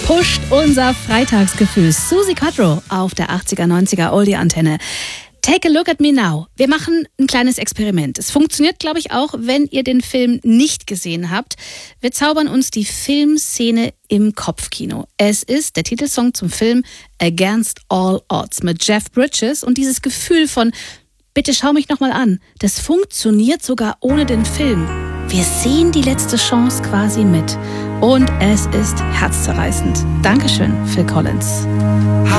pusht unser Freitagsgefühl. Suzi Quatro auf der 80er, 90er Oldie-Antenne. Take a look at me now. Wir machen ein kleines Experiment. Es funktioniert, glaube ich, auch, wenn ihr den Film nicht gesehen habt. Wir zaubern uns die Filmszene im Kopfkino. Es ist der Titelsong zum Film Against All Odds mit Jeff Bridges. Und dieses Gefühl von, bitte schau mich nochmal an, das funktioniert sogar ohne den Film. Wir sehen die letzte Chance quasi mit. Und es ist herzzerreißend. Dankeschön, Phil Collins.